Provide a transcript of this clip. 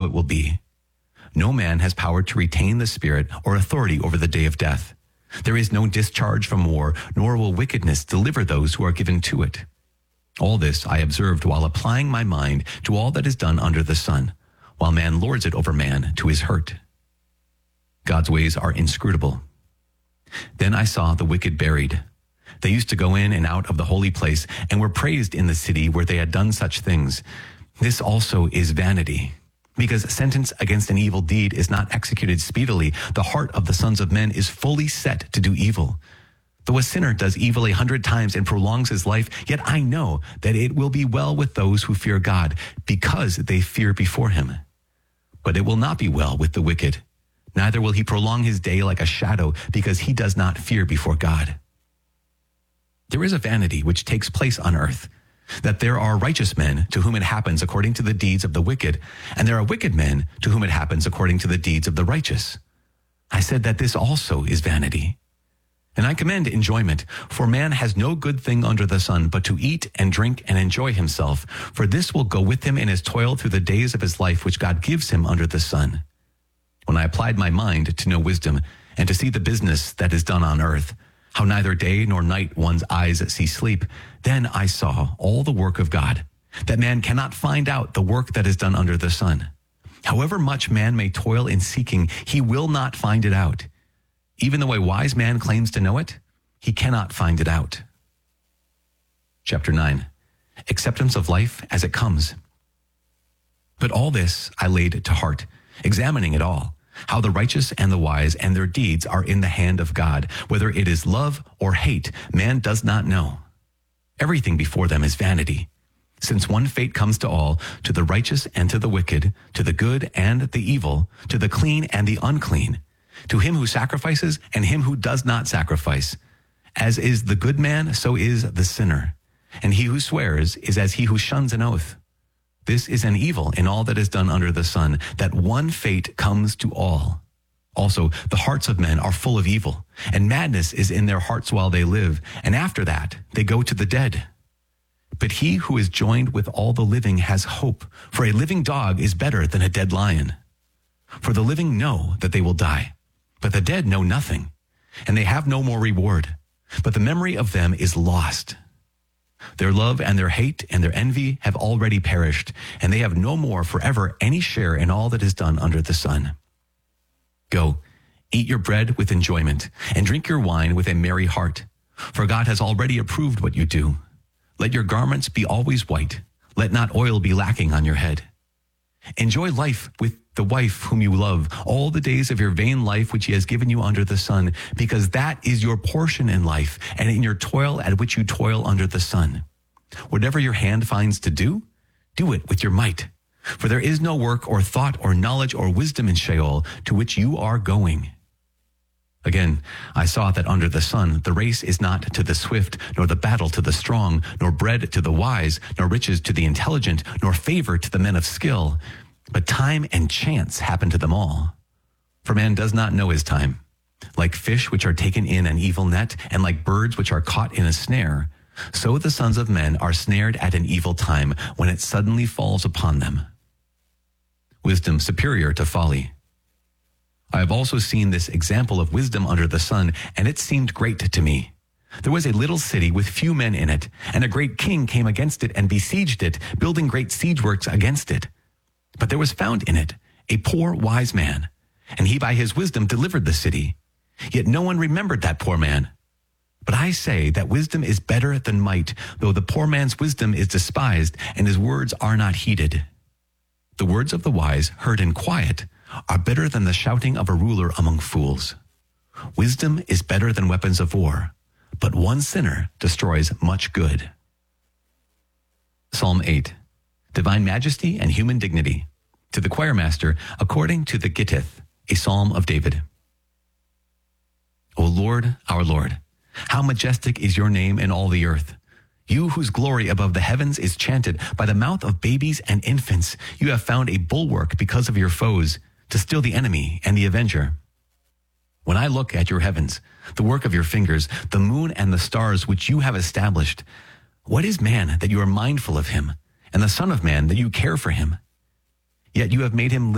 it will be. No man has power to retain the spirit or authority over the day of death. There is no discharge from war, nor will wickedness deliver those who are given to it. All this I observed while applying my mind to all that is done under the sun, while man lords it over man to his hurt. God's ways are inscrutable. Then I saw the wicked buried. They used to go in and out of the holy place and were praised in the city where they had done such things. This also is vanity. Because sentence against an evil deed is not executed speedily, the heart of the sons of men is fully set to do evil. Though a sinner does evil 100 times and prolongs his life, yet I know that it will be well with those who fear God, because they fear before him. But it will not be well with the wicked. Neither will he prolong his day like a shadow, because he does not fear before God. There is a vanity which takes place on earth, that there are righteous men to whom it happens according to the deeds of the wicked, and there are wicked men to whom it happens according to the deeds of the righteous. I said that this also is vanity. And I commend enjoyment, for man has no good thing under the sun but to eat and drink and enjoy himself, for this will go with him in his toil through the days of his life which God gives him under the sun. When I applied my mind to know wisdom and to see the business that is done on earth, how neither day nor night one's eyes see sleep, then I saw all the work of God, that man cannot find out the work that is done under the sun. However much man may toil in seeking, he will not find it out. Even though a wise man claims to know it, he cannot find it out. Chapter 9. Acceptance of life as it comes. But all this I laid to heart, examining it all, how the righteous and the wise and their deeds are in the hand of God. Whether it is love or hate, man does not know. Everything before them is vanity. Since one fate comes to all, to the righteous and to the wicked, to the good and the evil, to the clean and the unclean, to him who sacrifices and him who does not sacrifice. As is the good man, so is the sinner. And he who swears is as he who shuns an oath. This is an evil in all that is done under the sun, that one fate comes to all. Also, the hearts of men are full of evil, and madness is in their hearts while they live, and after that they go to the dead. But he who is joined with all the living has hope, for a living dog is better than a dead lion. For the living know that they will die, but the dead know nothing, and they have no more reward, but the memory of them is lost. Their love and their hate and their envy have already perished, and they have no more forever any share in all that is done under the sun. Go, eat your bread with enjoyment, and drink your wine with a merry heart, for God has already approved what you do. Let your garments be always white. Let not oil be lacking on your head. Enjoy life with the wife whom you love, all the days of your vain life which he has given you under the sun, because that is your portion in life, and in your toil at which you toil under the sun. Whatever your hand finds to do, do it with your might. For there is no work or thought or knowledge or wisdom in Sheol, to which you are going. Again, I saw that under the sun the race is not to the swift, nor the battle to the strong, nor bread to the wise, nor riches to the intelligent, nor favor to the men of skill. But time and chance happen to them all. For man does not know his time. Like fish which are taken in an evil net, and like birds which are caught in a snare, so the sons of men are snared at an evil time, when it suddenly falls upon them. Wisdom superior to folly. I have also seen this example of wisdom under the sun, and it seemed great to me. There was a little city with few men in it, and a great king came against it and besieged it, building great siege works against it. But there was found in it a poor wise man, and he by his wisdom delivered the city. Yet no one remembered that poor man. But I say that wisdom is better than might, though the poor man's wisdom is despised, and his words are not heeded. The words of the wise, heard in quiet, are better than the shouting of a ruler among fools. Wisdom is better than weapons of war, but one sinner destroys much good. Psalm 8. Divine majesty and human dignity. To the choir master, according to the Gittith, a psalm of David. O Lord, our Lord, how majestic is your name in all the earth. You whose glory above the heavens is chanted by the mouth of babies and infants. You have found a bulwark because of your foes, to still the enemy and the avenger. When I look at your heavens, the work of your fingers, the moon and the stars which you have established, what is man that you are mindful of him, and the son of man that you care for him? Yet you have made him